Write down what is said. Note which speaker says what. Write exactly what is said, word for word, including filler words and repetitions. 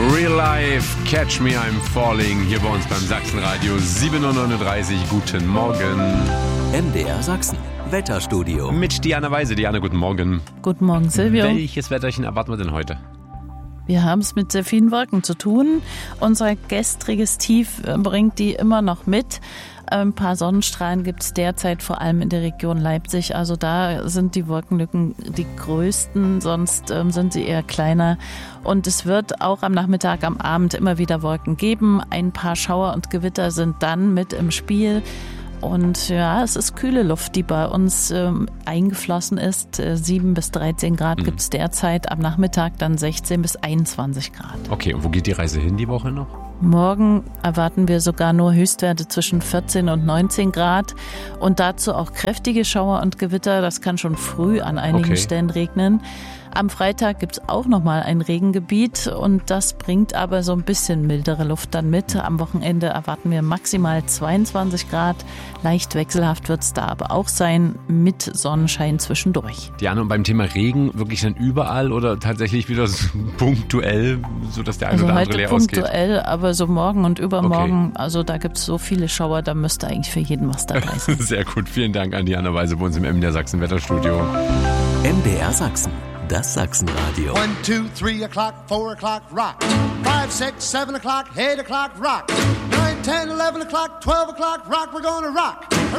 Speaker 1: Real Life, Catch Me, I'm Falling, hier bei uns beim Sachsenradio sieben Uhr neununddreißig. Guten Morgen.
Speaker 2: M D R Sachsen, Wetterstudio.
Speaker 1: Mit Diana Weise. Diana, guten Morgen.
Speaker 3: Guten Morgen, Silvio.
Speaker 1: Welches Wetterchen erwarten wir denn heute?
Speaker 3: Wir haben es mit sehr vielen Wolken zu tun. Unser gestriges Tief bringt die immer noch mit. Ein paar Sonnenstrahlen gibt es derzeit vor allem in der Region Leipzig. Also da sind die Wolkenlücken die größten, sonst ähm, sind sie eher kleiner. Und es wird auch am Nachmittag, am Abend immer wieder Wolken geben. Ein paar Schauer und Gewitter sind dann mit im Spiel. Und ja, es ist kühle Luft, die bei uns ähm, eingeflossen ist. Äh, sieben bis dreizehn Grad mhm. gibt es derzeit. Am Nachmittag dann sechzehn bis einundzwanzig Grad.
Speaker 1: Okay, und wo geht die Reise hin die Woche noch?
Speaker 3: Morgen erwarten wir sogar nur Höchstwerte zwischen vierzehn und neunzehn Grad und dazu auch kräftige Schauer und Gewitter. Das kann schon früh an einigen
Speaker 1: okay.
Speaker 3: Stellen regnen. Am Freitag gibt es auch nochmal ein Regengebiet und das bringt aber so ein bisschen mildere Luft dann mit. Am Wochenende erwarten wir maximal zweiundzwanzig Grad. Leicht wechselhaft wird es da aber auch sein, mit Sonnenschein zwischendurch.
Speaker 1: Diana, und beim Thema Regen wirklich dann überall oder tatsächlich wieder so punktuell, sodass der eine
Speaker 3: also
Speaker 1: oder andere leer ausgeht?
Speaker 3: Punktuell, aber so morgen und übermorgen, okay. also da gibt es so viele Schauer, da müsste eigentlich für jeden was dabei sein.
Speaker 1: Sehr gut, vielen Dank an Diana Weise bei uns im M D R Sachsen Wetterstudio.
Speaker 2: M D R Sachsen, das Sachsenradio.
Speaker 4: One, two, three o'clock, four o'clock, rock. Five, six, seven o'clock, eight o'clock, rock. Nine, ten, eleven o'clock, twelve o'clock, rock. We're gonna rock